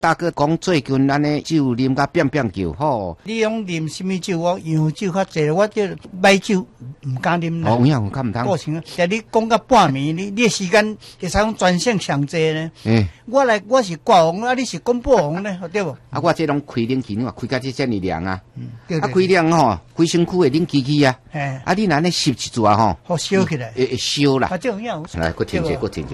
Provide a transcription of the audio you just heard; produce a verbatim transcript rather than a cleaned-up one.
大哥讲最近咱的酒啉甲变变叫吼。 你用啉什么酒？我洋酒较济，我这买酒唔敢啉啦。 哦，样敢唔通？ 个性啊，但你讲到半暝，你你的时间会使讲专线上济呢？ 嗯， 我来我是国王，啊你是公布王呢，对不？ 啊，我这拢开冷气，你话开甲这遮尔凉啊？ 嗯， 啊，开凉吼，规身躯会冷气气啊。 哎， 啊，你若呢吸一撮吼， 好烧起来， 会会烧啦。 啊，这样样。 来，搁停者，搁停者。